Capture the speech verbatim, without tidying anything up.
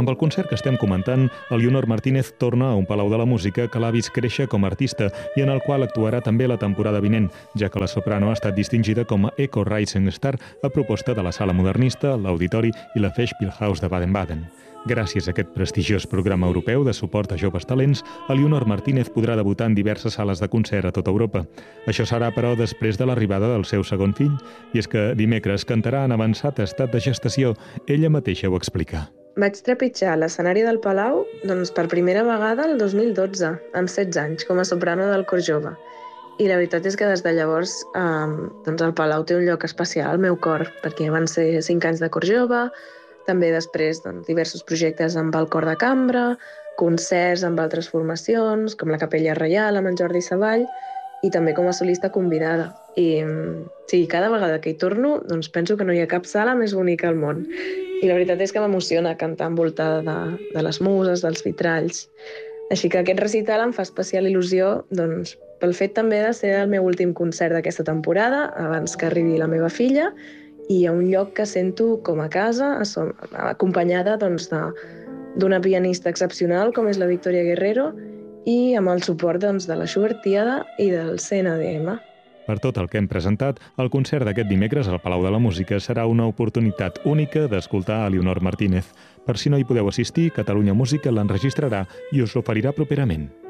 Amb el concert que estem comentant, Elionor Martínez torna a un Palau de la Música que l'ha vist créixer com a artista i en el qual actuarà també la temporada vinent, ja que la soprano ha estat distingida com a Eco Rising Star a proposta de la Sala Modernista, l'Auditori i la Festspielhaus de Baden-Baden. Gràcies a aquest prestigiós programa europeu de suport a joves talents, Elionor Martínez podrà debutar en diverses sales de concert a tota Europa. Això serà, però, després de l'arribada del seu segon fill, i és que dimecres cantarà en avançat estat de gestació. Ella mateixa ho explica. Vaig trepitjar l'escenari del Palau doncs, per primera vegada el dos mil dotze, amb setze anys, com a soprano del cor jove. I la veritat és que des de llavors eh, doncs el Palau té un lloc especial al meu cor, perquè van ser cinc anys de cor jove, també després doncs, diversos projectes amb el cor de cambra, concerts amb altres formacions, com la Capella Reial amb en Jordi Savall, i també com a solista convidada. I sí, cada vegada que hi torno doncs penso que no hi ha cap sala més bonica al món. I la veritat és que m'emociona cantar envoltada de, de les muses, dels vitralls. Així que aquest recital em fa especial il·lusió doncs, pel fet també de ser el meu últim concert d'aquesta temporada, abans que arribi la meva filla, i a un lloc que sento com a casa, acompanyada doncs, d'una pianista excepcional com és la Victoria Guerrero i amb el suport doncs, de la Schubertiada i del C N D M. Per tot el que hem presentat, el concert d'aquest dimecres al Palau de la Música serà una oportunitat única d'escoltar a Elionor Martínez. Per si no hi podeu assistir, Catalunya Música l'enregistrarà i us l'oferirà properament.